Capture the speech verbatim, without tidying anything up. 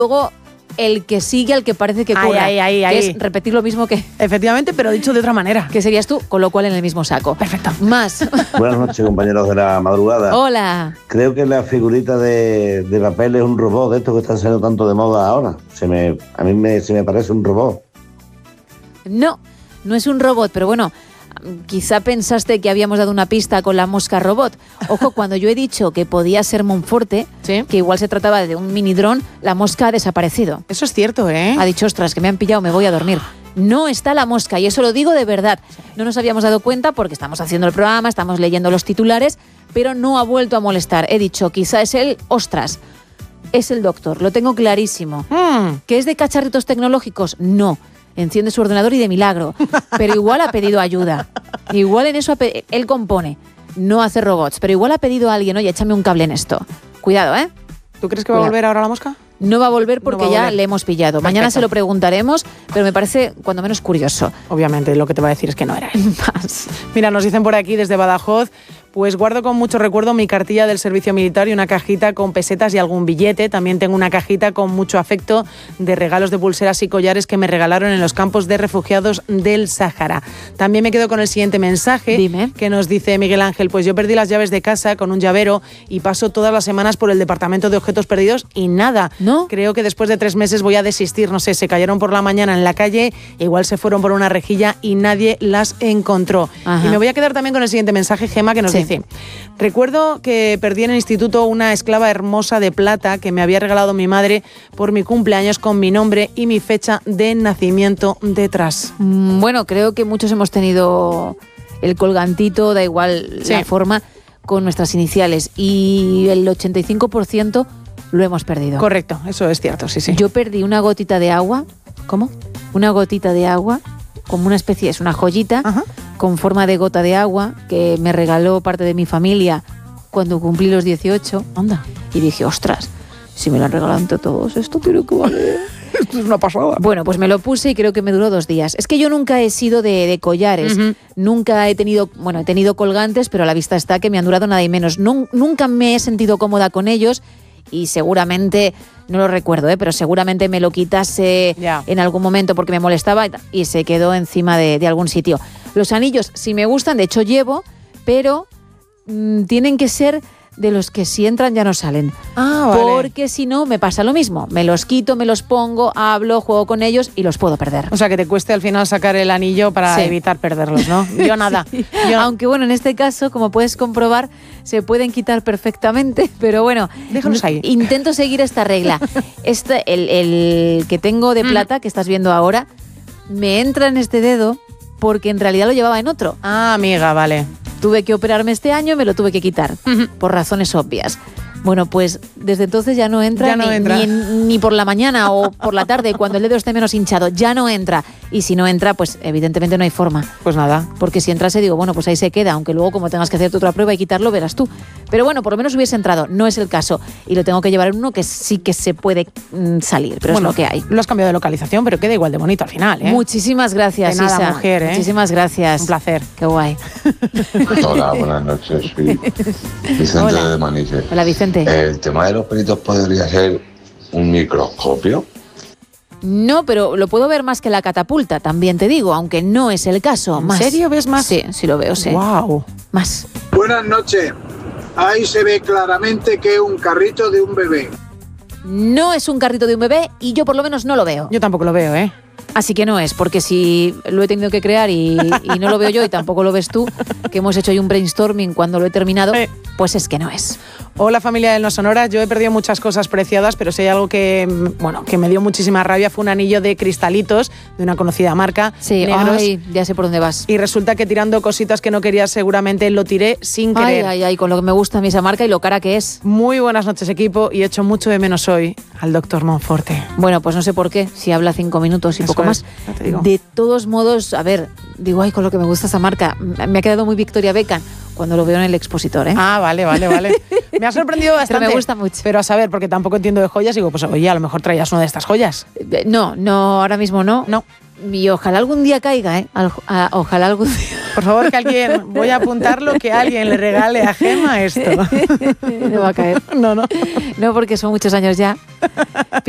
luego el que sigue al que parece que cura, ahí, ahí, que ahí. es repetir lo mismo que... Efectivamente, pero dicho de otra manera. Que serías tú, con lo cual en el mismo saco. Perfecto. Más. Buenas noches, compañeros de la madrugada. Hola. Creo que la figurita de, de papel es un robot de estos que están saliendo tanto de moda ahora. Se me, a mí me, se me parece un robot. No, no es un robot, pero bueno, quizá pensaste que habíamos dado una pista con la mosca robot. Ojo, cuando yo he dicho que podía ser Monforte, ¿Sí? que igual se trataba de un mini dron, la mosca ha desaparecido. Eso es cierto, ¿eh? Ha dicho, ostras, que me han pillado, me voy a dormir. No está la mosca, y eso lo digo de verdad. No nos habíamos dado cuenta porque estamos haciendo el programa, estamos leyendo los titulares, pero no ha vuelto a molestar. He dicho, quizá es él, ostras, es el doctor, lo tengo clarísimo. Mm. ¿Que es de cacharritos tecnológicos? No. Enciende su ordenador y de milagro. Pero igual ha pedido ayuda. Igual en eso ha pe- él compone. No hace robots, pero igual ha pedido a alguien, oye, échame un cable en esto. Cuidado, ¿eh? ¿Tú crees que va a volver ahora la mosca? No va a volver porque No va a ya volver. le hemos pillado. Perfecto. Mañana se lo preguntaremos, pero me parece cuando menos curioso. Obviamente, lo que te va a decir es que no era él. Mira, nos dicen por aquí desde Badajoz, pues guardo con mucho recuerdo mi cartilla del servicio militar y una cajita con pesetas y algún billete. También tengo una cajita con mucho afecto de regalos de pulseras y collares que me regalaron en los campos de refugiados del Sáhara. También me quedo con el siguiente mensaje. Dime. Que nos dice Miguel Ángel, pues yo perdí las llaves de casa con un llavero y paso todas las semanas por el departamento de objetos perdidos y nada. ¿No? Creo que después de tres meses voy a desistir, no sé, se cayeron por la mañana en la calle, igual se fueron por una rejilla y nadie las encontró. Ajá. Y me voy a quedar también con el siguiente mensaje, Gema, que nos Sí. dice, recuerdo que perdí en el instituto una esclava hermosa de plata que me había regalado mi madre por mi cumpleaños con mi nombre y mi fecha de nacimiento detrás. Mm, Bueno, creo que muchos hemos tenido el colgantito, da igual Sí. la forma, con nuestras iniciales. Y el ochenta y cinco por ciento lo hemos perdido. Correcto, eso es cierto, sí, sí. Yo perdí una gotita de agua. ¿Cómo? Una gotita de agua, como una especie, es una joyita, Ajá. con forma de gota de agua, que me regaló parte de mi familia cuando cumplí los dieciocho. Anda. Y dije, ostras, si me lo han regalado entre todos, esto tiene que valer. Esto es una pasada. Bueno, pues me lo puse y creo que me duró dos días. Es que yo nunca he sido de, de collares, Ujú. nunca he tenido, bueno, he tenido colgantes, pero a la vista está que me han durado nada y menos. Nun- nunca me he sentido cómoda con ellos y seguramente, no lo recuerdo, ¿eh? Pero seguramente me lo quitase Ya. en algún momento porque me molestaba y- y se quedó encima de, de algún sitio. Los anillos sí me gustan, de hecho llevo, pero mm, tienen que ser de los que si entran ya no salen. Ah, vale. Porque si no, me pasa lo mismo. Me los quito, me los pongo, hablo, juego con ellos y los puedo perder. O sea, que te cueste al final sacar el anillo para Sí. evitar perderlos, ¿no? Yo nada. Yo- Aunque bueno, en este caso, como puedes comprobar, se pueden quitar perfectamente, pero bueno, Déjalos ahí. intento seguir esta regla. Este, el, el que tengo de plata, que estás viendo ahora, me entra en este dedo porque en realidad lo llevaba en otro. Ah, amiga, vale. Tuve que operarme este año y me lo tuve que quitar, por razones obvias. Bueno, pues desde entonces ya no entra, Ya no ni, entra. Ni, ni por la mañana o por la tarde, cuando el dedo esté menos hinchado, ya no entra. Y si no entra, pues evidentemente no hay forma. Pues nada. Porque si entrase, digo, bueno, pues ahí se queda, aunque luego como tengas que hacerte otra prueba y quitarlo, verás tú. Pero bueno, por lo menos hubiese entrado, no es el caso. Y lo tengo que llevar en uno que sí que se puede mm, salir, pero Bueno, es lo que hay. Lo has cambiado de localización, pero queda igual de bonito al final, ¿eh? Muchísimas gracias, De nada, Isa. mujer, ¿eh? Muchísimas gracias. Un placer. Qué guay. Hola, buenas noches. Soy Vicente Hola. de Manises. Hola, Vicente. El tema de los peritos podría ser un microscopio. No, pero lo puedo ver más que la catapulta, también te digo, aunque no es el caso. ¿En Más. serio ves más? Sí, sí lo veo, sí. Wow. Más. Buenas noches. Ahí se ve claramente que es un carrito de un bebé. No es un carrito de un bebé y yo por lo menos no lo veo. Yo tampoco lo veo, ¿eh? Así que no es, porque si lo he tenido que crear y, y no lo veo yo y tampoco lo ves tú, que hemos hecho ahí un brainstorming cuando lo he terminado, Eh. pues es que no es. Hola, familia del No Sonora. Yo he perdido muchas cosas preciadas, pero si hay algo que, mm, bueno, que me dio muchísima rabia fue un anillo de cristalitos de una conocida marca, Sí, negros, ay, ya sé por dónde vas. y resulta que tirando cositas que no quería seguramente lo tiré sin Ay, querer. ay, ay, con lo que me gusta a mí esa marca y lo cara que es. Muy buenas noches, equipo, y echo mucho de menos hoy al doctor Monforte. Bueno, pues no sé por qué, si habla cinco minutos y Eso poco es, más. ya te digo. De todos modos, a ver, digo, ay, con lo que me gusta esa marca, me ha quedado muy Victoria Beckham cuando lo veo en el expositor, ¿eh? Ah, vale, vale, vale. Me ha sorprendido bastante. me gusta mucho. Pero a saber, porque tampoco entiendo de joyas, digo, pues oye, a lo mejor traías una de estas joyas. Eh, No, no, ahora mismo no. No. Y ojalá algún día caiga, ¿eh? Al- a- ojalá algún día. Por favor, que alguien, voy a apuntarlo, que alguien le regale a Gema esto. No va a caer. No, no. No, porque son muchos años ya.